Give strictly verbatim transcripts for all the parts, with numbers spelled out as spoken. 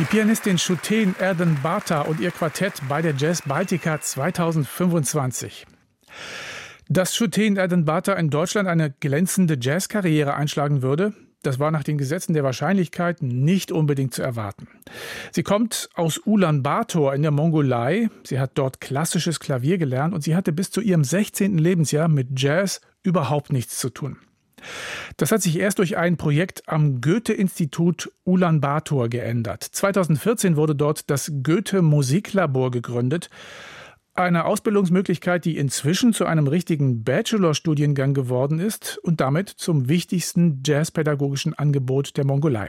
Die Pianistin Shuteen Erden-Bata und ihr Quartett bei der Jazz Baltica zweitausendfünfundzwanzig. Dass Shuteen Erden-Bata in Deutschland eine glänzende Jazzkarriere einschlagen würde, das war nach den Gesetzen der Wahrscheinlichkeit nicht unbedingt zu erwarten. Sie kommt aus Ulaanbaatar in der Mongolei. Sie hat dort klassisches Klavier gelernt und sie hatte bis zu ihrem sechzehnten Lebensjahr mit Jazz überhaupt nichts zu tun. Das hat sich erst durch ein Projekt am Goethe-Institut Ulaanbaatar geändert. zweitausendvierzehn wurde dort das Goethe-Musiklabor gegründet. Eine Ausbildungsmöglichkeit, die inzwischen zu einem richtigen Bachelorstudiengang geworden ist und damit zum wichtigsten jazzpädagogischen Angebot der Mongolei.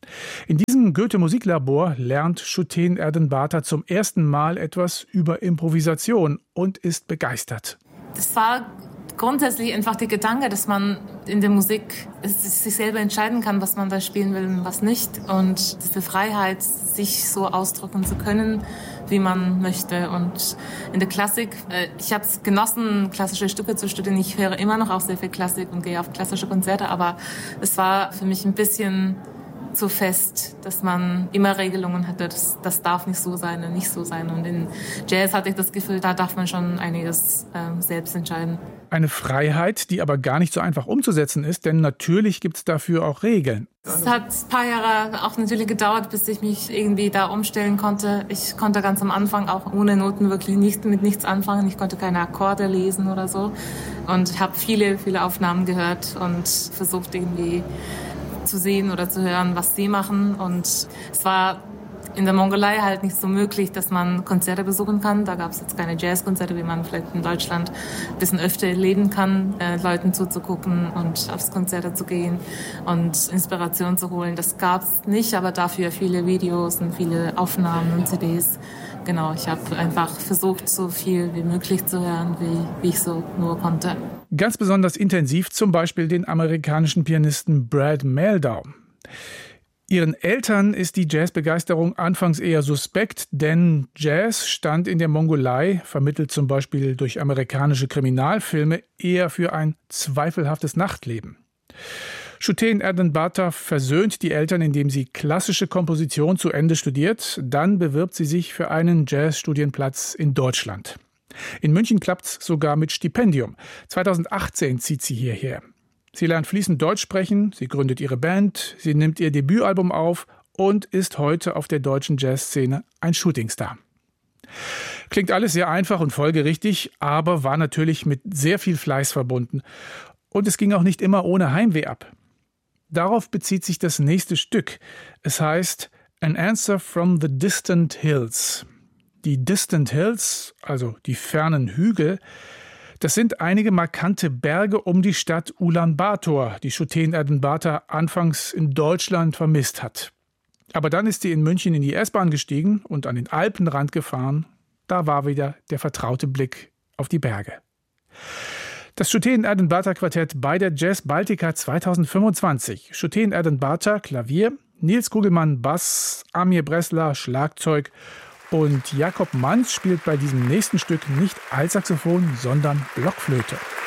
In diesem Goethe-Musiklabor lernt Shuteen Erden-Bata zum ersten Mal etwas über Improvisation und ist begeistert. Das war grundsätzlich einfach der Gedanke, dass man in der Musik sich selber entscheiden kann, was man da spielen will und was nicht. Und diese Freiheit, sich so ausdrücken zu können, wie man möchte. Und in der Klassik, ich habe es genossen, klassische Stücke zu studieren. Ich höre immer noch auch sehr viel Klassik und gehe auf klassische Konzerte. Aber es war für mich ein bisschen zu fest, dass man immer Regelungen hatte, das, das darf nicht so sein und nicht so sein. Und in Jazz hatte ich das Gefühl, da darf man schon einiges äh, selbst entscheiden. Eine Freiheit, die aber gar nicht so einfach umzusetzen ist, denn natürlich gibt es dafür auch Regeln. Es hat ein paar Jahre auch natürlich gedauert, bis ich mich irgendwie da umstellen konnte. Ich konnte ganz am Anfang auch ohne Noten wirklich nicht mit nichts anfangen. Ich konnte keine Akkorde lesen oder so. Und ich habe viele, viele Aufnahmen gehört und versucht irgendwie zu sehen oder zu hören, was sie machen. Und es war in der Mongolei halt nicht so möglich, dass man Konzerte besuchen kann. Da gab es jetzt keine Jazzkonzerte, wie man vielleicht in Deutschland ein bisschen öfter erleben kann, äh, Leuten zuzugucken und aufs Konzerte zu gehen und Inspiration zu holen. Das gab es nicht, aber dafür viele Videos und viele Aufnahmen und C Ds. Genau, ich habe einfach versucht, so viel wie möglich zu hören, wie, wie ich so nur konnte. Ganz besonders intensiv zum Beispiel den amerikanischen Pianisten Brad Mehldau. Ihren Eltern ist die Jazzbegeisterung anfangs eher suspekt, denn Jazz stand in der Mongolei, vermittelt zum Beispiel durch amerikanische Kriminalfilme, eher für ein zweifelhaftes Nachtleben. Shuteen Erden-Bata versöhnt die Eltern, indem sie klassische Komposition zu Ende studiert. Dann bewirbt sie sich für einen Jazzstudienplatz in Deutschland. In München klappt's sogar mit Stipendium. zweitausendachtzehn zieht sie hierher. Sie lernt fließend Deutsch sprechen, sie gründet ihre Band, sie nimmt ihr Debütalbum auf und ist heute auf der deutschen Jazzszene ein Shootingstar. Klingt alles sehr einfach und folgerichtig, aber war natürlich mit sehr viel Fleiß verbunden. Und es ging auch nicht immer ohne Heimweh ab. Darauf bezieht sich das nächste Stück. Es heißt An Answer from the Distant Hills. Die Distant Hills, also die fernen Hügel, das sind einige markante Berge um die Stadt Ulaanbaatar, die Shuteen Erden-Bata anfangs in Deutschland vermisst hat. Aber dann ist sie in München in die S-Bahn gestiegen und an den Alpenrand gefahren. Da war wieder der vertraute Blick auf die Berge. Das Shuteen Erden-Bata Quartett bei der Jazz Baltica zweitausendfünfundzwanzig. Shuteen Erden-Bata Klavier, Nils Kugelmann Bass, Amir Bressler Schlagzeug und Jakob Manz spielt bei diesem nächsten Stück nicht Altsaxophon, sondern Blockflöte.